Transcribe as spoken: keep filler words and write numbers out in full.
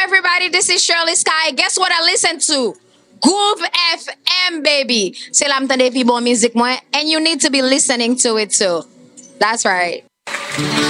everybody? This is Shirley Sky. Guess what I listen to? Groove F M, baby. C'est là m'tende pi bon musique moi, and you need to be listening to it too. That's right.